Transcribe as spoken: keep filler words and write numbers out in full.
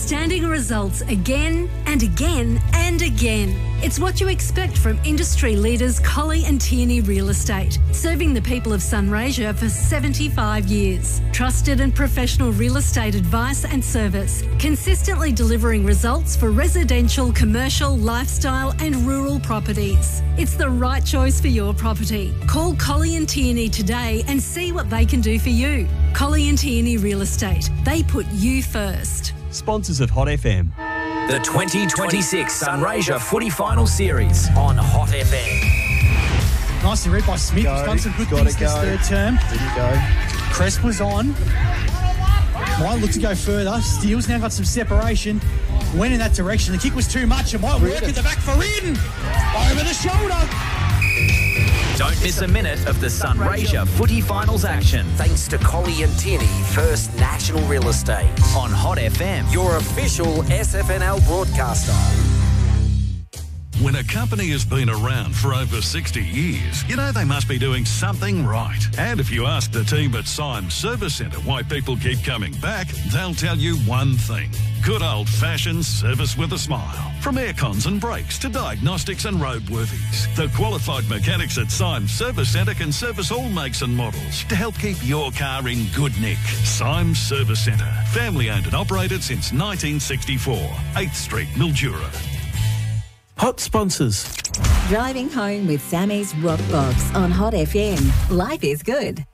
outstanding results again and again and again. It's what you expect from industry leaders Colley and Tierney Real Estate, serving the people of Sunraysia for seventy-five years. Trusted and professional real estate advice and service, consistently delivering results for residential, commercial, lifestyle and rural properties. It's the right choice for your property. Call Colley and Tierney today and see what they can do for you. Colley and Tierney Real Estate. They put you first. Sponsors of Hot F M. The twenty twenty-six Sunraysia Footy Final Series on Hot F M. Nicely read by Smith. Go, He's done some good gotta things this go. third term. There you go. Crest was on. Might look to go further. Steele's now got some separation. Went in that direction. The kick was too much. It might work at the back for Reardon. Over the shoulder. Don't miss a minute of the Sunraysia Footy Finals action. Thanks to Colley and Tierney, First National Real Estate. On Hot F M. Your official S F N L broadcaster. When a company has been around for over sixty years, you know they must be doing something right. And if you ask the team at Symes Service Centre why people keep coming back, they'll tell you one thing. Good old-fashioned service with a smile. From aircons and brakes to diagnostics and roadworthies, the qualified mechanics at Symes Service Centre can service all makes and models to help keep your car in good nick. Symes Service Centre, family-owned and operated since nineteen sixty-four. eighth Street, Mildura. Hot sponsors. Driving home with Sammy's Rock Box on Hot F M. Life is good.